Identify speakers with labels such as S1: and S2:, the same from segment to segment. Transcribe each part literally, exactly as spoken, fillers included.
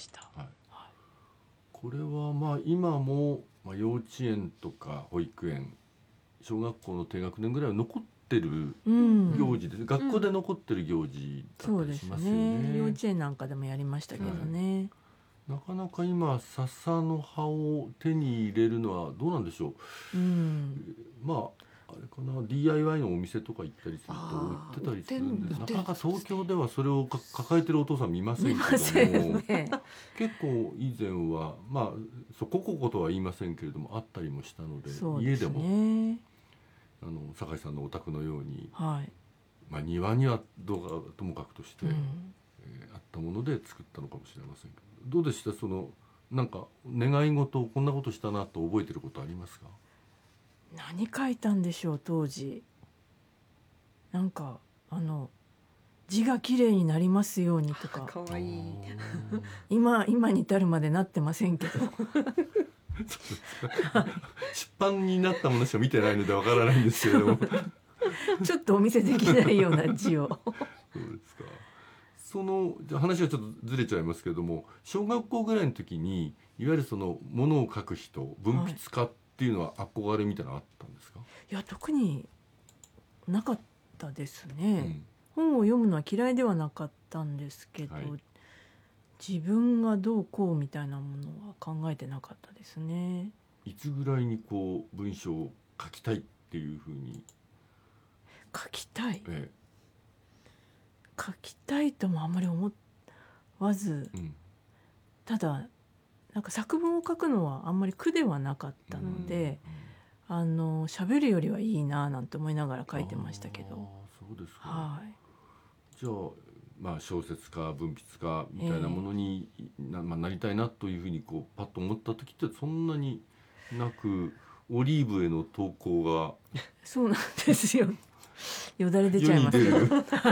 S1: した、
S2: はいはい、これはまあ今も、まあ、幼稚園とか保育園、小学校の低学年ぐらいは残ってる行事で、うん、学校で残ってる行事だったりしますよね、
S1: そうですね、幼稚園なんかでもやりましたけどね、
S2: はい、なかなか今笹の葉を手に入れるのはどうなんでしょう、うん、まああれかな ディーアイワイ のお店とか行ったりすると売ってたりするんで、なかなか東京ではそれをか抱えてるお父さん見ませんけども、ね、結構以前はまあそここことは言いませんけれどもあったりもしたの で, で、ね、家でもあの酒井さんのお宅のように、はい、まあ、庭にはどうかともかくとして、うんえー、あったもので作ったのかもしれませんけど、どうでした、そのなんか願い事こんなことしたなと覚えてることありますか？
S1: 何書いたんでしょう当時。なんかあの字が綺麗になりますようにとか、
S3: かわいい
S1: 今今に至るまでなってませんけど
S2: 出版になったものしか見てないのでわからないんですけれども
S1: ちょっとお見せできないような字を
S2: そうですか。そのじゃあ話はちょっとずれちゃいますけれども、小学校ぐらいの時にいわゆるそのものを書く人、文筆家っていうのは憧れみたいなのあったんですか？はい、
S1: いや特になかったですね、うん、本を読むのは嫌いではなかったんですけど、はい、自分がどうこうみたいなものは考えてなかったですね。
S2: いつぐらいにこう文章を書きたいっていうふうに
S1: 書きたい、
S2: ええ、
S1: 書きたいともあんまり思わず、うん、ただなんか作文を書くのはあんまり苦ではなかったので、うんうん、あの喋るよりはいいななんて思いながら書いてましたけど。
S2: そうですか、
S1: はい、
S2: じゃあ、まあ、小説家文筆家みたいなものに な,、まあ、なりたいなというふうにこうパッと思った時ってそんなになく、オリーブへの投稿が
S1: そうなんですよよだれ出ちゃいますよ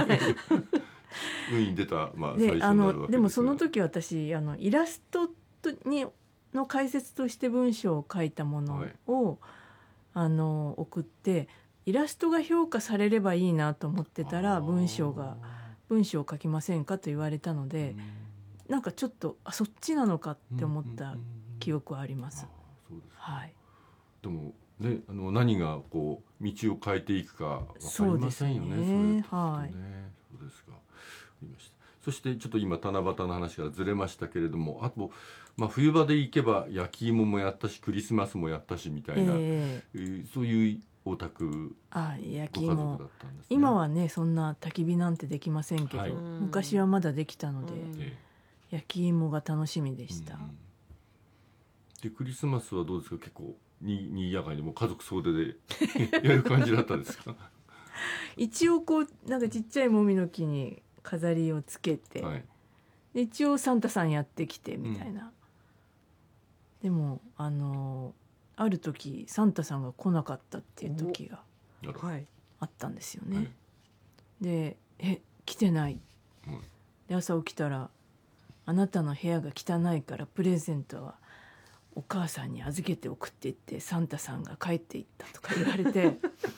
S2: 世に出た、まあ、
S1: で
S2: 最初になるわけですが、あの
S1: でもその時私あのイラストにの解説として文章を書いたものを、はい、あの送って、イラストが評価されればいいなと思ってたら文章が文章を書きませんかと言われたので、なんかちょっとあそっちなのかって思った記憶はあります。
S2: そうですか、
S1: はい、
S2: でもね、あの何がこう道を変えていくか分かりませんよね。
S1: そうですね、
S2: それね、
S1: はい、
S2: そうですか。そしてちょっと今七夕の話からずれましたけれども、あと、まあ、冬場で行けば焼き芋もやったしクリスマスもやったしみたいな、えー、そういうお宅
S1: あ焼き
S2: ご家
S1: 芋
S2: 族だったんですね。
S1: 今はねそんな焚き火なんてできませんけど、はい、昔はまだできたので、うん、焼き芋が楽しみでした、うん、
S2: でクリスマスはどうですか？結構ににぎやかにも家族総出でやる感じだったんですか？
S1: 一応こうなんかちっちゃいもみの木に飾りをつけて、はい、で一応サンタさんやってきてみたいな、うん、でもあのある時サンタさんが来なかったっていう時があったんですよね、はい、でえ来てない、うん、で朝起きたらあなたの部屋が汚いからプレゼントはお母さんに預けておくって言ってサンタさんが帰っていったとか言われて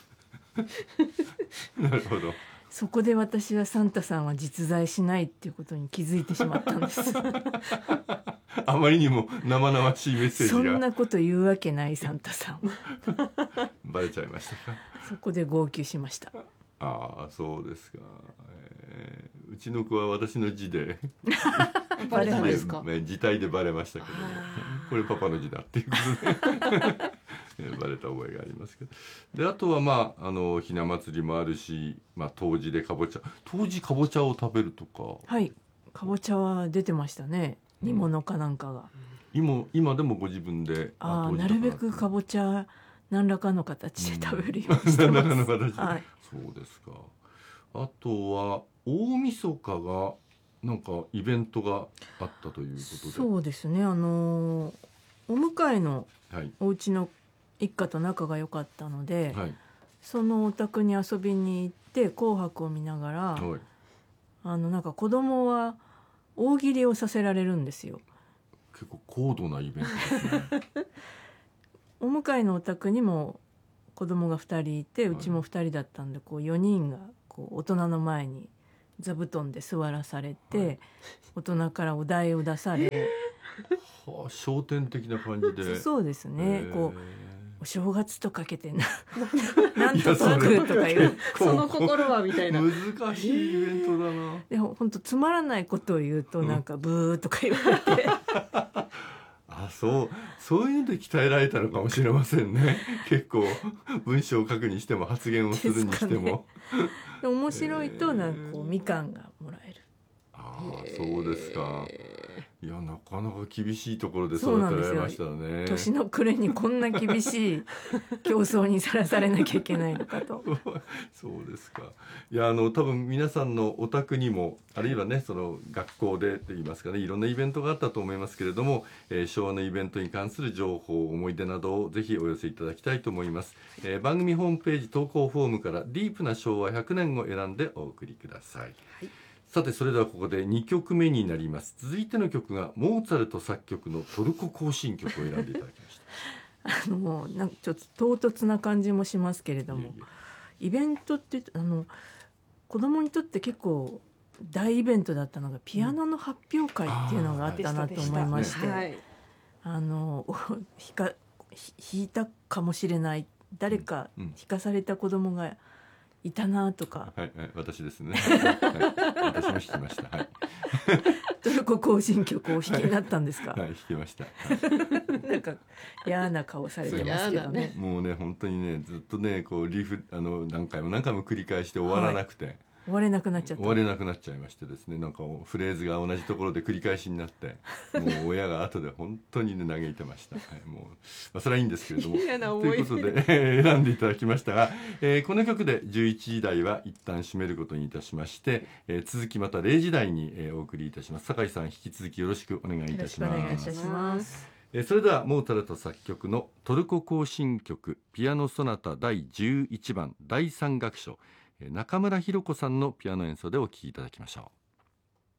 S2: なるほど。
S1: そこで私はサンタさんは実在しないっていうことに気づいてしまったんです
S2: あまりにも生々しいメッセージが。
S1: そんなこと言うわけないサンタさん
S2: バレちゃいましたか？
S1: そこで号泣しました。
S2: ああそうですか、えー、うちの子は私の字で
S3: バレたんですか？
S2: 字体でバレましたけどこれパパの字だっていうことでバレた覚えがありますけど、であとはまああのひな祭りもあるし、まあ、冬至でかぼちゃ冬至かぼちゃを食べるとか。
S1: はいかぼちゃは出てましたね、煮物かなんかが、
S2: うん、今, 今でもご自分で
S1: ああなるべくかぼちゃ何らかの形で食べるようにしてます、うん、何らかの形で、はい、
S2: そうですか。あとは大晦日がなんかイベントがあったということで。
S1: そうですね、あのお迎えのお家の一家と仲が良かったので、はい、そのお宅に遊びに行って紅白を見ながら、はい、あのなんか子供は大喜利をさせられるんですよ。
S2: 結構高度なイベントですね
S1: お迎えのお宅にも子供がふたりいて、うちもふたりだったんで、こうよにんがこう大人の前に座布団で座らされて、はい、大人からお題を出され、
S2: はあ、焦点的な感じで。
S1: そうですね、こうお正月とかけてななんと解くとかいう
S3: その心はみたいな
S2: 難しいイベントだな。
S1: でも本当つまらないことを言うとなんかブーとか言われて、うん、
S2: あ、そうそういうので鍛えられたのかもしれませんね。結構文章を書くにしても発言をするにしても、
S1: で面白いとなんかこうみかんがもらえる。
S2: ああ、そうですか。いや、なかなか厳しいところで育てられましたね。
S1: 年の暮れにこんな厳しい競争にさらされなきゃいけないのかと。
S2: そうですか。いや、あの多分皆さんのお宅にも、あるいはね、その学校でといいますかね、いろんなイベントがあったと思いますけれども、えー、昭和のイベントに関する情報、思い出などをぜひお寄せいただきたいと思います。えー、番組ホームページ投稿フォームからディープな昭和ひゃくねんを選んでお送りください。はい、さて、それではここでにきょくめになります。続いての曲がモーツァルト作曲のトルコ行進曲を選んでいただきました。
S1: あのなんかちょっと唐突な感じもしますけれども、いえいえ、イベントってあの子供にとって結構大イベントだったのがピアノの発表会っていうのがあったなと思いまして、うん、あ, あの弾か弾いたかもしれない誰か弾かされた子供がいたなとか、
S2: はいはい、私ですね、はい、私も弾きました、はい、
S1: トルコ行進曲をお弾きになったんですか？
S2: はい、弾きました、は
S1: い、なんか嫌な顔されてますけどね。
S2: もうね、本当にね、ずっとね、こうリフあの何回も何回も繰り返して終わらなくて、はい、
S1: 終われなくなっちゃった
S2: 終われなくなっちゃいましてですね、なんかフレーズが同じところで繰り返しになってもう親が後で本当にね嘆いてました、はい、もう、まあ、それはいいんですけれどもということで選んでいただきましたが、えー、この曲でじゅういちじ台は一旦締めることにいたしまして、えー、続きまたれいじ台に、えー、お送りいたします。酒井さん、引き続きよろしくお願いいたします。
S1: よろしくお願いいたします。
S2: えー、それではモーツァルト作曲のトルコ行進曲ピアノソナタだいじゅういちばんだいさん楽章、中村弘子さんのピアノ演奏でお聴きいただきましょう。